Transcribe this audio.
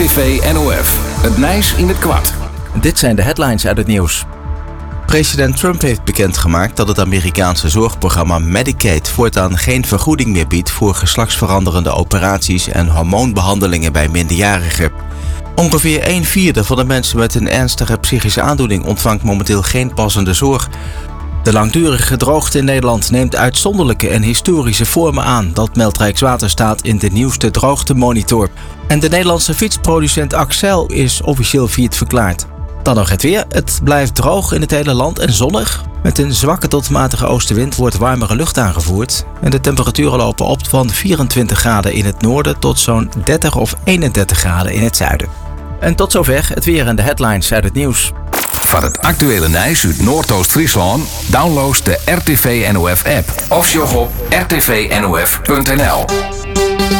RTV NOF. Het nieuws in het kwart. Dit zijn de headlines uit het nieuws. President Trump heeft bekendgemaakt dat het Amerikaanse zorgprogramma Medicaid voortaan geen vergoeding meer biedt voor geslachtsveranderende operaties en hormoonbehandelingen bij minderjarigen. Ongeveer 1/4 van de mensen met een ernstige psychische aandoening ontvangt momenteel geen passende zorg. De langdurige droogte in Nederland neemt uitzonderlijke en historische vormen aan. Dat meldt Rijkswaterstaat in de nieuwste droogtemonitor. En de Nederlandse fietsproducent Axel is officieel failliet verklaard. Dan nog het weer. Het blijft droog in het hele land en zonnig. Met een zwakke tot matige oostenwind wordt warmere lucht aangevoerd. En de temperaturen lopen op van 24 graden in het noorden tot zo'n 30 of 31 graden in het zuiden. En tot zover het weer en de headlines uit het nieuws. Van het actuele nieuws uit Noordoost-Friesland download de RTV NOF app of sjog op rtvnof.nl.